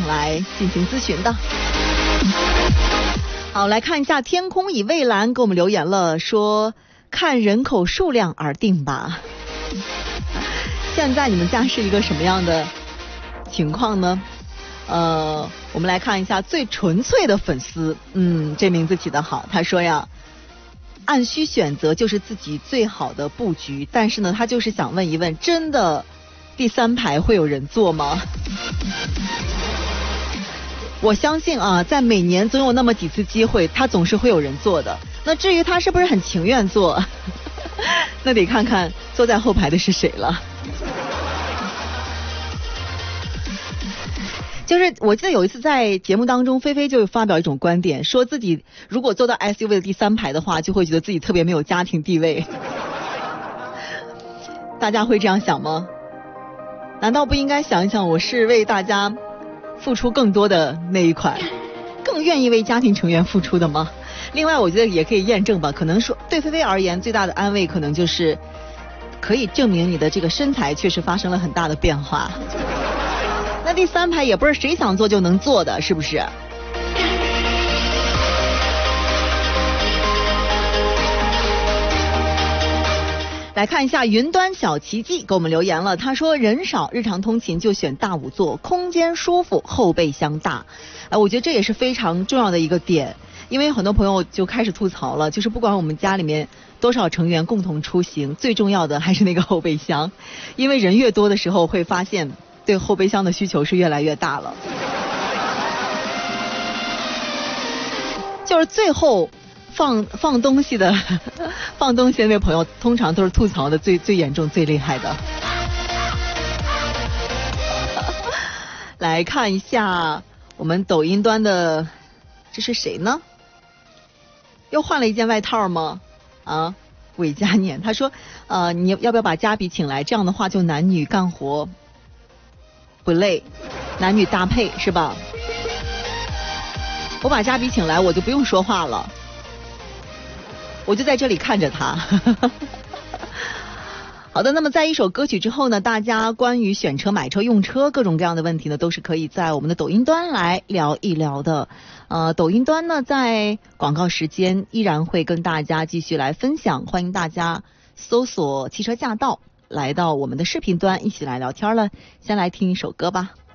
来进行咨询的。好，来看一下天空以蔚蓝给我们留言了，说看人口数量而定吧。现在你们家是一个什么样的情况呢？我们来看一下最纯粹的粉丝，这名字起得好。他说呀，按需选择就是自己最好的布局，但是呢，他就是想问一问，真的第三排会有人坐吗？我相信啊，在每年总有那么几次机会，他总是会有人坐的。那至于他是不是很情愿坐，那得看看坐在后排的是谁了。就是我记得有一次在节目当中，菲菲就发表一种观点，说自己如果坐到 SUV 的第三排的话，就会觉得自己特别没有家庭地位。大家会这样想吗？难道不应该想一想，我是为大家付出更多的那一款，更愿意为家庭成员付出的吗？另外我觉得也可以验证吧，可能说对菲菲而言最大的安慰可能就是可以证明你的这个身材确实发生了很大的变化。那第三排也不是谁想坐就能坐的，是不是？来看一下云端小奇迹给我们留言了，他说人少日常通勤就选大五座，空间舒服，后备箱大。我觉得这也是非常重要的一个点，因为很多朋友就开始吐槽了，就是不管我们家里面多少成员共同出行，最重要的还是那个后备箱，因为人越多的时候会发现对后备箱的需求是越来越大了。就是最后放东西的那位朋友，通常都是吐槽的最严重、最厉害的。来看一下我们抖音端的，这是谁呢？又换了一件外套吗？啊，韦佳念，他说，你要不要把嘉宾请来？这样的话就男女干活不累，男女搭配是吧？我把嘉宾请来，我就不用说话了。我就在这里看着他。好的，那么在一首歌曲之后呢，大家关于选车、买车、用车各种各样的问题呢，都是可以在我们的抖音端来聊一聊的。抖音端呢，在广告时间依然会跟大家继续来分享，欢迎大家搜索汽车驾到来到我们的视频端一起来聊天了。先来听一首歌吧。